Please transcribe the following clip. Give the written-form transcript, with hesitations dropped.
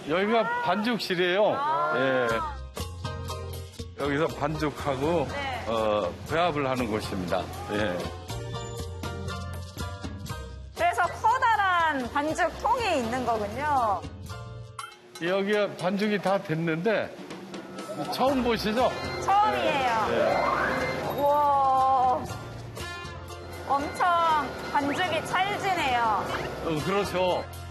여기가 반죽실이에요. 예. 여기서 반죽하고 네. 배합을 하는 곳입니다. 예. 그래서 커다란 반죽통이 있는 거군요. 여기가 반죽이 다 됐는데 처음 보시죠? 처음이에요. 예. 우와. 엄청 반죽이 찰지네요. 그렇죠.